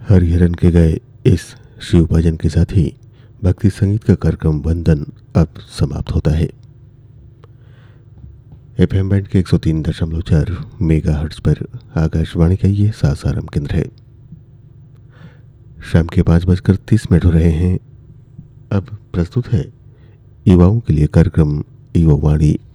हरिहरन के गए इस शिव भजन के साथ ही भक्ति संगीत का कार्यक्रम वंदन अब समाप्त होता है। एफएम बैंड के 103.4 मेगाहर्ट्ज पर आकाशवाणी का ये सासाराम केंद्र है। शाम के 5:30 हो रहे हैं। अब प्रस्तुत है युवाओं के लिए कार्यक्रम युवा वाणी